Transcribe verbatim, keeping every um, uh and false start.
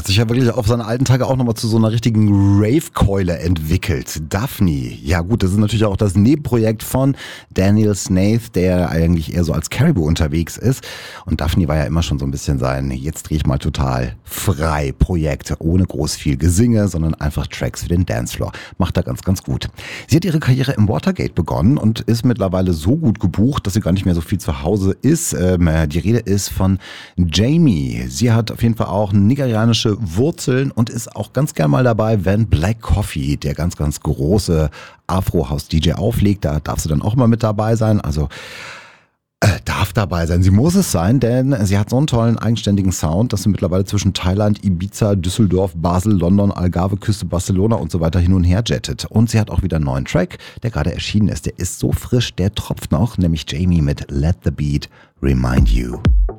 sich ja wirklich auf seine alten Tage auch nochmal zu so einer richtigen Rave-Keule entwickelt. Daphne, ja gut, das ist natürlich auch das Nebenprojekt von Daniel Snaith, der eigentlich eher so als Caribou unterwegs ist. Und Daphne war ja immer schon so ein bisschen sein, jetzt drehe ich mal total frei Projekt, ohne groß viel Gesinge, sondern einfach Tracks für den Dancefloor. Macht er ganz, ganz gut. Sie hat ihre Karriere im Watergate begonnen und ist mittlerweile so gut gebucht, dass sie gar nicht mehr so viel zu Hause ist. Ähm, die Rede ist von Jamie. Sie hat auf jeden Fall auch nigerianische Wurzeln und ist auch ganz gern mal dabei, wenn Black Coffee, der ganz, ganz große Afro-House-D J, auflegt. Da darf sie dann auch mal mit dabei sein. Also äh, darf dabei sein. Sie muss es sein, denn sie hat so einen tollen, eigenständigen Sound, dass sie mittlerweile zwischen Thailand, Ibiza, Düsseldorf, Basel, London, Algarve, Küste, Barcelona und so weiter hin und her jettet. Und sie hat auch wieder einen neuen Track, der gerade erschienen ist. Der ist so frisch, der tropft noch, nämlich Jamie mit Let the Beat Remind You.